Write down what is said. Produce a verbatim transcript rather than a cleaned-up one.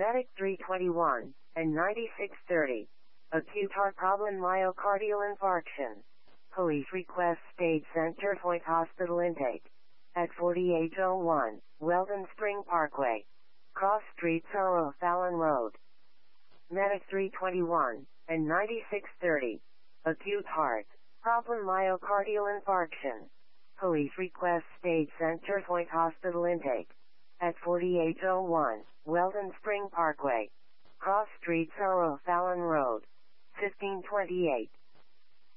Medic three twenty-one and ninety-six thirty. Acute heart problem, myocardial infarction. Police request state center point hospital intake. At forty-eight oh one, Weldon Spring Parkway. Cross Street, Sorrow, Fallon Road. Medic three twenty-one and ninety-six thirty. Acute heart problem, myocardial infarction. Police request state center point hospital intake. At forty-eight oh one, Weldon Spring Parkway. Cross Street, Sorrow, Fallon Road. fifteen twenty-eight.